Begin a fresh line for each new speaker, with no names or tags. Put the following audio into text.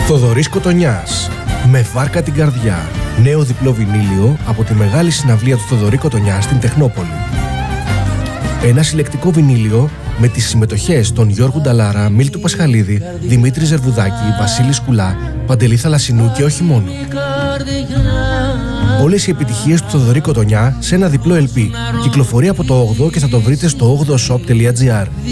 Θοδωρής Κοτονιάς, με βάρκα την καρδιά. Νέο διπλό βινίλιο από τη μεγάλη συναυλία του Θοδωρή Κοτονιά στην Τεχνόπολη. Ένα συλλεκτικό βινίλιο με τις συμμετοχές των Γιώργου Νταλάρα, Μίλτου Πασχαλίδη, Δημήτρη Ζερβουδάκη, Βασίλη Σκουλά, Παντελή Θαλασσινού και όχι μόνο. Όλες οι επιτυχίες του Θοδωρή Κοτονιά σε ένα διπλό LP. Κυκλοφορεί από το 8ο και θα το βρείτε στο 8oshop.gr.